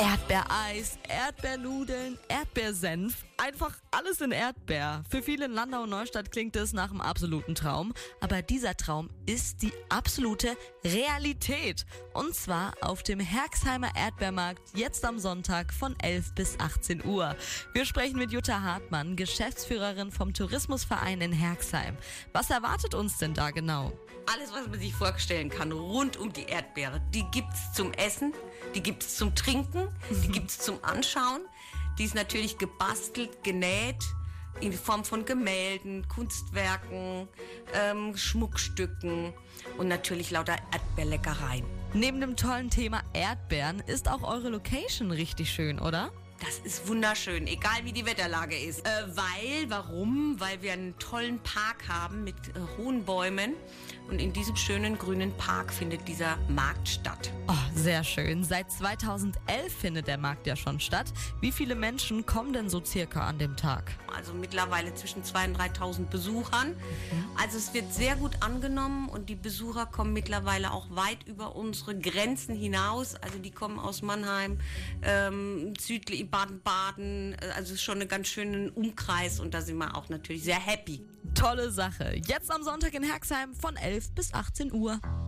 Erdbeereis, Erdbeernudeln, Erdbeersenf, einfach alles in Erdbeer. Für viele in Landau und Neustadt klingt es nach einem absoluten Traum, aber dieser Traum ist die absolute Realität. Und zwar auf dem Herxheimer Erdbeermarkt, jetzt am Sonntag von 11 bis 18 Uhr. Wir sprechen mit Jutta Hartmann, Geschäftsführerin vom Tourismusverein in Herxheim. Was erwartet uns denn da genau? Alles, was man sich vorstellen kann, rund um die Erdbeere. Die gibt's zum Essen, die gibt's zum Trinken, die gibt's zum Anschauen. Die ist natürlich gebastelt, genäht, in Form von Gemälden, Kunstwerken, Schmuckstücken und natürlich lauter Erdbeerleckereien. Neben dem tollen Thema Erdbeeren ist auch eure Location richtig schön, oder? Das ist wunderschön, egal wie die Wetterlage ist. Warum? Weil wir einen tollen Park haben mit hohen Bäumen. Und in diesem schönen grünen Park findet dieser Markt statt. Oh, sehr schön. Seit 2011 findet der Markt ja schon statt. Wie viele Menschen kommen denn so circa an dem Tag? Also mittlerweile zwischen 2.000 und 3.000 Besuchern. Also es wird sehr gut angenommen und die Besucher kommen mittlerweile auch weit über unsere Grenzen hinaus. Also die kommen aus Mannheim, südlich Baden-Baden. Also es ist schon einen ganz schönen Umkreis und da sind wir auch natürlich sehr happy. Tolle Sache. Jetzt am Sonntag in Herxheim von 11 bis 18 Uhr.